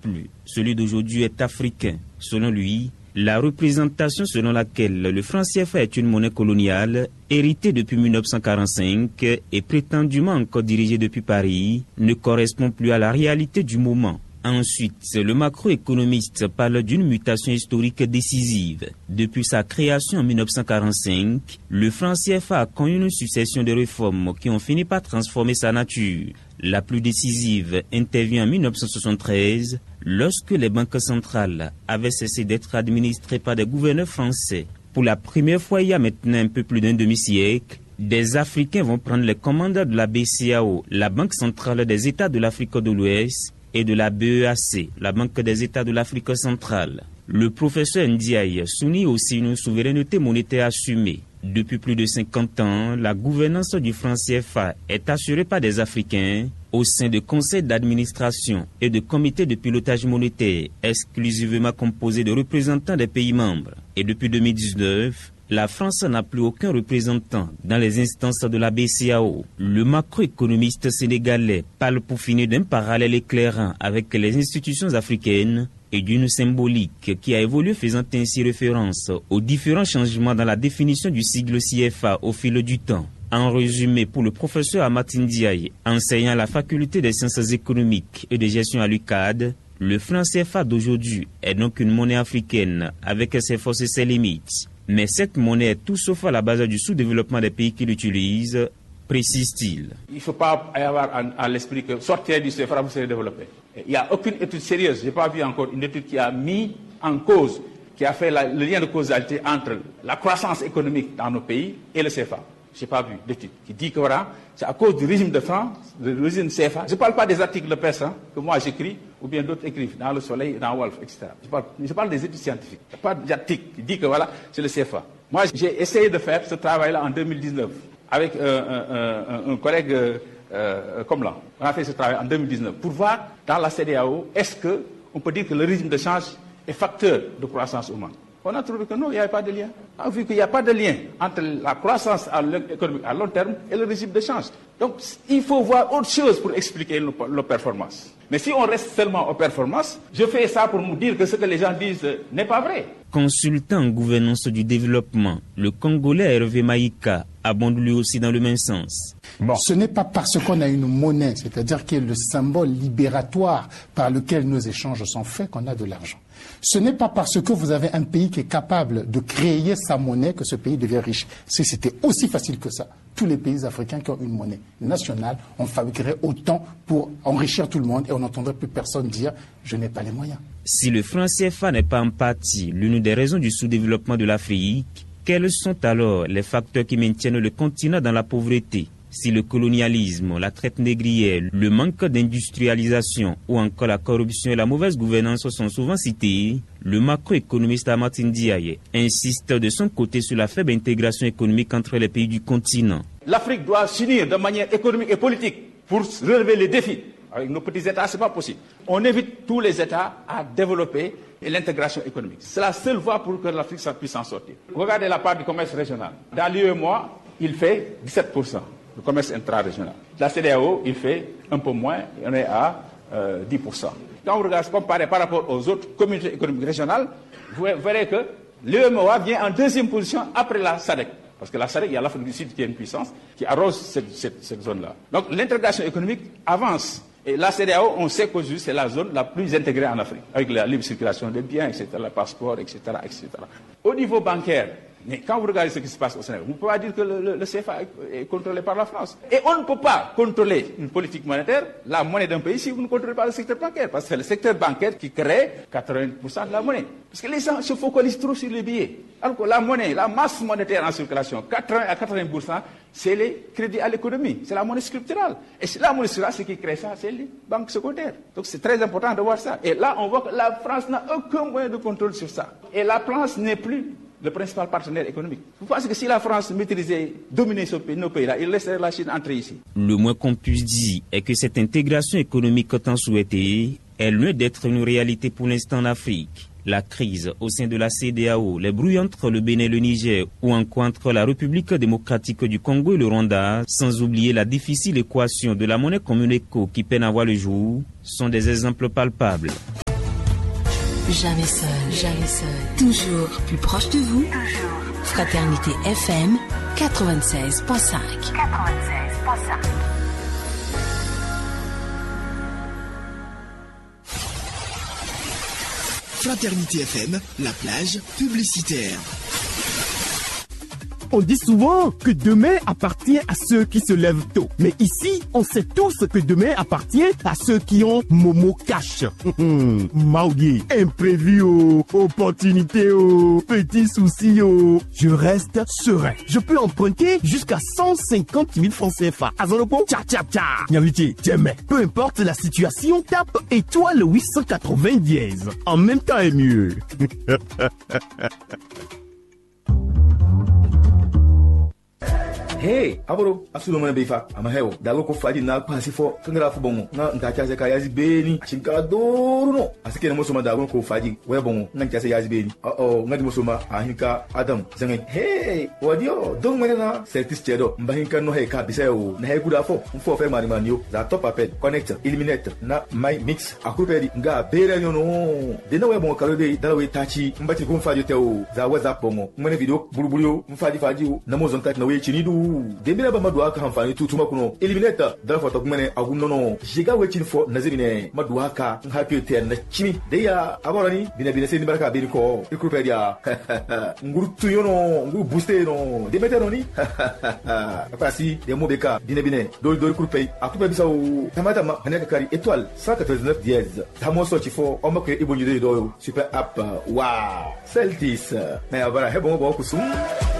plus. Celui d'aujourd'hui est africain. Selon lui, la représentation selon laquelle le franc CFA est une monnaie coloniale, héritée depuis 1945 et prétendument encore dirigée depuis Paris, ne correspond plus à la réalité du moment. Ensuite, le macroéconomiste parle d'une mutation historique décisive. Depuis sa création en 1945, le franc CFA a connu une succession de réformes qui ont fini par transformer sa nature. La plus décisive intervient en 1973, lorsque les banques centrales avaient cessé d'être administrées par des gouverneurs français. Pour la première fois il y a maintenant un peu plus d'un demi-siècle, des Africains vont prendre les commandes de la BCAO, la Banque centrale des États de l'Afrique de l'Ouest, et de la BEAC, la Banque des États de l'Afrique centrale. Le professeur Ndiaye souligne aussi une souveraineté monétaire assumée. Depuis plus de 50 ans, la gouvernance du franc CFA est assurée par des Africains au sein de conseils d'administration et de comités de pilotage monétaire exclusivement composés de représentants des pays membres. Et depuis 2019, la France n'a plus aucun représentant dans les instances de la BCAO. Le macroéconomiste sénégalais parle pour finir d'un parallèle éclairant avec les institutions africaines et d'une symbolique qui a évolué, faisant ainsi référence aux différents changements dans la définition du sigle CFA au fil du temps. En résumé, pour le professeur Amath Ndiaye, enseignant à la faculté des sciences économiques et de gestion à l'UCAD, le franc CFA d'aujourd'hui est donc une monnaie africaine avec ses forces et ses limites. Mais cette monnaie est tout sauf à la base du sous-développement des pays qui l'utilisent, précise-t-il. Il ne faut pas avoir à l'esprit que sortir du CFA, vous serez développé. Il n'y a aucune étude sérieuse, je n'ai pas vu encore une étude qui a mis en cause, qui a fait le lien de causalité entre la croissance économique dans nos pays et le CFA. Je n'ai pas vu d'étude qui dit que voilà, c'est à cause du régime de France, du régime CFA. Je ne parle pas des articles de presse que moi j'écris, ou bien d'autres écrivent dans Le Soleil, dans Wolf, etc. Je parle des études scientifiques. Il n'y a pas d'article qui dit que voilà, c'est le CFA. Moi, j'ai essayé de faire ce travail-là en 2019 avec un collègue comme là. On a fait ce travail en 2019 pour voir dans la CEDEAO, est-ce qu'on peut dire que le régime de change est facteur de croissance humaine. On a trouvé que non, il n'y avait pas de lien. On a vu qu'il n'y a pas de lien entre la croissance économique à long terme et le régime de change. Donc, il faut voir autre chose pour expliquer nos performances. Mais si on reste seulement aux performances, je fais ça pour nous dire que ce que les gens disent n'est pas vrai. Consultant en gouvernance du développement, le Congolais Hervé Maïka abonde lui aussi dans le même sens. Bon. Ce n'est pas parce qu'on a une monnaie, c'est-à-dire qui est le symbole libératoire par lequel nos échanges sont faits, qu'on a de l'argent. Ce n'est pas parce que vous avez un pays qui est capable de créer sa monnaie que ce pays devient riche. Si c'était aussi facile que ça, tous les pays africains qui ont une monnaie nationale, on fabriquerait autant pour enrichir tout le monde et on n'entendrait plus personne dire « je n'ai pas les moyens ». Si le franc CFA n'est pas en partie l'une des raisons du sous-développement de l'Afrique, quels sont alors les facteurs qui maintiennent le continent dans la pauvreté? Si le colonialisme, la traite négrière, le manque d'industrialisation ou encore la corruption et la mauvaise gouvernance sont souvent cités, le macroéconomiste Amath Ndiaye insiste de son côté sur la faible intégration économique entre les pays du continent. L'Afrique doit s'unir de manière économique et politique pour relever les défis. Avec nos petits États, ce n'est pas possible. On évite tous les États à développer l'intégration économique. C'est la seule voie pour que l'Afrique puisse s'en sortir. Regardez la part du commerce régional. Dans l'UEMOA, il fait 17%. Le commerce intra-régional. La CEDEAO, il fait un peu moins, on est à 10%. Quand vous regardez comparé par rapport aux autres communautés économiques régionales, vous verrez que l'UEMOA vient en deuxième position après la SADC. Parce que la SADC, il y a l'Afrique du Sud qui est une puissance qui arrose cette zone-là. Donc l'intégration économique avance. Et la CEDEAO, on sait qu'aujourd'hui, c'est la zone la plus intégrée en Afrique, avec la libre circulation des biens, etc., le passeport, etc., etc. Au niveau bancaire, mais quand vous regardez ce qui se passe au Sénégal, vous ne pouvez pas dire que le CFA est contrôlé par la France. Et on ne peut pas contrôler une politique monétaire, la monnaie d'un pays, si vous ne contrôlez pas le secteur bancaire. Parce que c'est le secteur bancaire qui crée 80% de la monnaie. Parce que les gens se focalisent trop sur les billets. Alors que la monnaie, la masse monétaire en circulation, 80 à 80%, c'est les crédits à l'économie. C'est la monnaie structurale. Et c'est la monnaie structurelle, ce qui crée ça, c'est les banques secondaires. Donc c'est très important de voir ça. Et là, on voit que la France n'a aucun moyen de contrôle sur ça. Et la France n'est plus le principal partenaire économique. Vous pensez que si la France maîtrisait, dominait nos pays-là, il laisserait la Chine entrer ici? Le moins qu'on puisse dire est que cette intégration économique tant souhaitée est loin d'être une réalité pour l'instant en Afrique. La crise au sein de la CEDEAO, les brouilles entre le Bénin et le Niger ou encore entre la République démocratique du Congo et le Rwanda, sans oublier la difficile équation de la monnaie commune éco qui peine à voir le jour, sont des exemples palpables. Jamais seul, jamais seul. Toujours plus proche de vous. Fraternité FM 96.5. 96.5. Fraternité FM, la plage publicitaire. On dit souvent que demain appartient à ceux qui se lèvent tôt. Mais ici, on sait tous que demain appartient à ceux qui ont Momo Cash. Maudit, imprévu, opportunité, petits soucis, je reste serein. Je peux emprunter jusqu'à 150 000 francs CFA. Azolopo, tcha tcha tcha. Nyaviti, jamais. Peu importe la situation, tape étoile 880 dièse. En même temps est mieux. Hey, aboro, asuno mwana befa, ama heo, dago ko faji na pasi fo, kangra fu bongo, na ntacha se kaya zibeni, chinka doro no, asike na mosoma dago ko faji, we bongo, na ntacha se ya zibeni, ngadi mosoma, ahinka Adam, zange, hey, wadio, dong mwana na, sertis chedo, mbahinka no heka biseo, na hegu da fo, mfo fe mani manio, za top apel, connect, eliminate, na my mix, akuperi, nga bere nyono, dena we bongo kalode, dala we tachi, mbati ko mfaji teo, za WhatsApp bongo, mwene video, buru, mfaji, na mozon tak na we chinidu, dembele ba madwa ka hanfani tutuma kuno eliminator da fa to kumene agunnono jiga wecin fo nazirine madwa ka happy ten na chimi de ya aborani bina se ni baraka be ko ikrupedia ngurtu yono ngu booster no de metero ni pasi de mobeka bina do ikrupe akupe bisa o tamata ma haneka kari étoile 199 dièse tamo so chifo o makwe ibonyi do super app wow celtis na abara hebo bo kusum